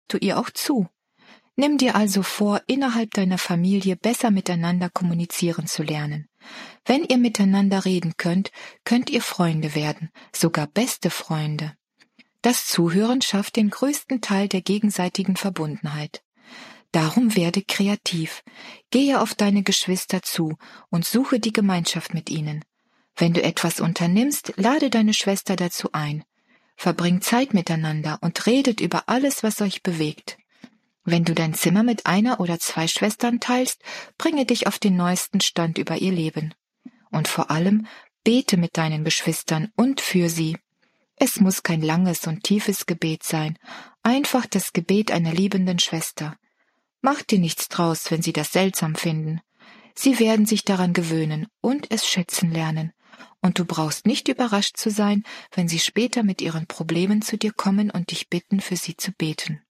du ihr auch zu. Nimm dir also vor, innerhalb deiner Familie besser miteinander kommunizieren zu lernen. Wenn ihr miteinander reden könnt, könnt ihr Freunde werden, sogar beste Freunde. Das Zuhören schafft den größten Teil der gegenseitigen Verbundenheit. Darum werde kreativ. Gehe auf deine Geschwister zu und suche die Gemeinschaft mit ihnen. Wenn du etwas unternimmst, lade deine Schwester dazu ein. Verbringt Zeit miteinander und redet über alles, was euch bewegt. Wenn du dein Zimmer mit einer oder zwei Schwestern teilst, bringe dich auf den neuesten Stand über ihr Leben. Und vor allem, bete mit deinen Geschwistern und für sie. Es muss kein langes und tiefes Gebet sein, einfach das Gebet einer liebenden Schwester. Mach dir nichts draus, wenn sie das seltsam finden. Sie werden sich daran gewöhnen und es schätzen lernen. Und du brauchst nicht überrascht zu sein, wenn sie später mit ihren Problemen zu dir kommen und dich bitten, für sie zu beten.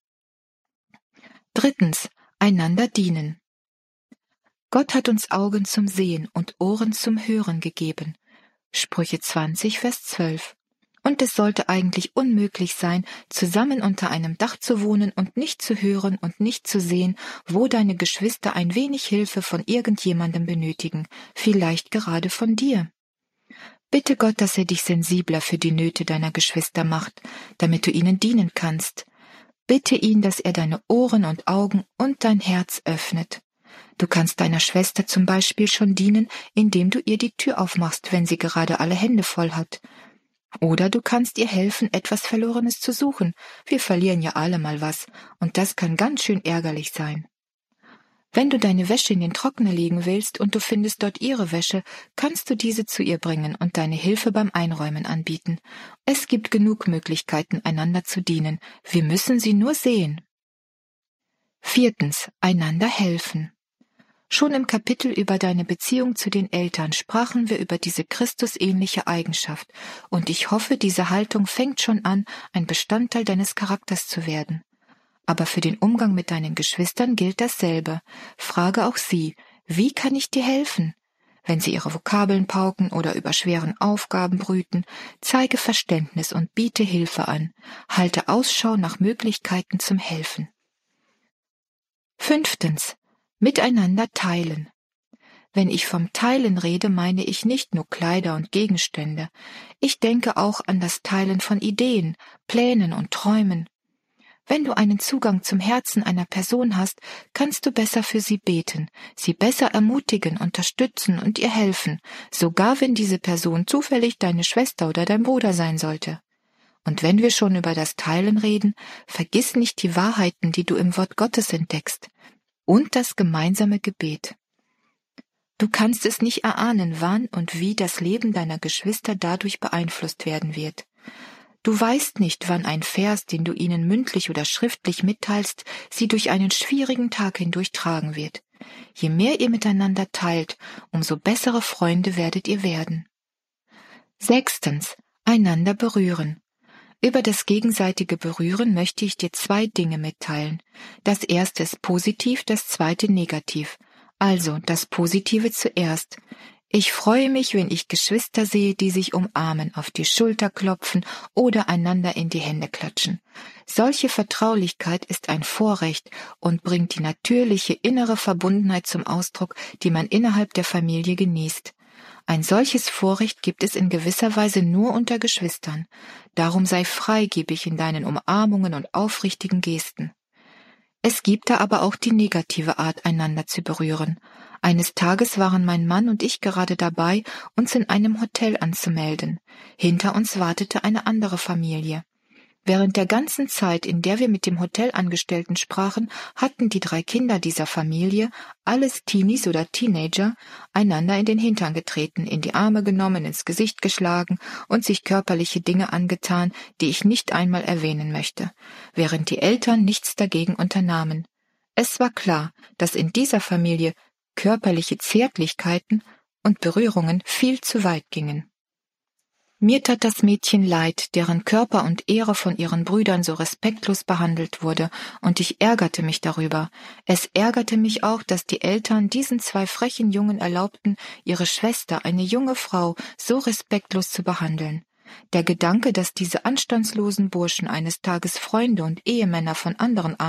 3. Einander dienen. Gott hat uns Augen zum Sehen und Ohren zum Hören gegeben. Sprüche 20, Vers 12. Und es sollte eigentlich unmöglich sein, zusammen unter einem Dach zu wohnen und nicht zu hören und nicht zu sehen, wo deine Geschwister ein wenig Hilfe von irgendjemandem benötigen, vielleicht gerade von dir. Bitte Gott, dass er dich sensibler für die Nöte deiner Geschwister macht, damit du ihnen dienen kannst. Bitte ihn, dass er deine Ohren und Augen und dein Herz öffnet. Du kannst deiner Schwester zum Beispiel schon dienen, indem du ihr die Tür aufmachst, wenn sie gerade alle Hände voll hat. Oder du kannst ihr helfen, etwas Verlorenes zu suchen. Wir verlieren ja alle mal was, und das kann ganz schön ärgerlich sein. Wenn du deine Wäsche in den Trockner legen willst und du findest dort ihre Wäsche, kannst du diese zu ihr bringen und deine Hilfe beim Einräumen anbieten. Es gibt genug Möglichkeiten, einander zu dienen. Wir müssen sie nur sehen. 4. Einander helfen. Schon im Kapitel über deine Beziehung zu den Eltern sprachen wir über diese Christusähnliche Eigenschaft, und ich hoffe, diese Haltung fängt schon an, ein Bestandteil deines Charakters zu werden. Aber für den Umgang mit deinen Geschwistern gilt dasselbe. Frage auch sie, wie kann ich dir helfen? Wenn sie ihre Vokabeln pauken oder über schweren Aufgaben brüten, zeige Verständnis und biete Hilfe an. Halte Ausschau nach Möglichkeiten zum Helfen. 5. Miteinander teilen. Wenn ich vom Teilen rede, meine ich nicht nur Kleider und Gegenstände. Ich denke auch an das Teilen von Ideen, Plänen und Träumen. Wenn du einen Zugang zum Herzen einer Person hast, kannst du besser für sie beten, sie besser ermutigen, unterstützen und ihr helfen, sogar wenn diese Person zufällig deine Schwester oder dein Bruder sein sollte. Und wenn wir schon über das Teilen reden, vergiss nicht die Wahrheiten, die du im Wort Gottes entdeckst, und das gemeinsame Gebet. Du kannst es nicht erahnen, wann und wie das Leben deiner Geschwister dadurch beeinflusst werden wird. Du weißt nicht, wann ein Vers, den du ihnen mündlich oder schriftlich mitteilst, sie durch einen schwierigen Tag hindurch tragen wird. Je mehr ihr miteinander teilt, umso bessere Freunde werdet ihr werden. 6. Einander berühren. Über das gegenseitige Berühren möchte ich dir 2 Dinge mitteilen. Das erste ist positiv, das zweite negativ. Also das Positive zuerst. Ich freue mich, wenn ich Geschwister sehe, die sich umarmen, auf die Schulter klopfen oder einander in die Hände klatschen. Solche Vertraulichkeit ist ein Vorrecht und bringt die natürliche innere Verbundenheit zum Ausdruck, die man innerhalb der Familie genießt. Ein solches Vorrecht gibt es in gewisser Weise nur unter Geschwistern. Darum sei freigebig in deinen Umarmungen und aufrichtigen Gesten. Es gibt da aber auch die negative Art, einander zu berühren. Eines Tages waren mein Mann und ich gerade dabei, uns in einem Hotel anzumelden. Hinter uns wartete eine andere Familie. Während der ganzen Zeit, in der wir mit dem Hotelangestellten sprachen, hatten die 3 Kinder dieser Familie, alles Teenies oder Teenager, einander in den Hintern getreten, in die Arme genommen, ins Gesicht geschlagen und sich körperliche Dinge angetan, die ich nicht einmal erwähnen möchte, während die Eltern nichts dagegen unternahmen. Es war klar, dass in dieser Familie körperliche Zärtlichkeiten und Berührungen viel zu weit gingen. Mir tat das Mädchen leid, deren Körper und Ehre von ihren Brüdern so respektlos behandelt wurde, und ich ärgerte mich darüber. Es ärgerte mich auch, dass die Eltern diesen 2 frechen Jungen erlaubten, ihre Schwester, eine junge Frau, so respektlos zu behandeln. Der Gedanke, dass diese anstandslosen Burschen eines Tages Freunde und Ehemänner von anderen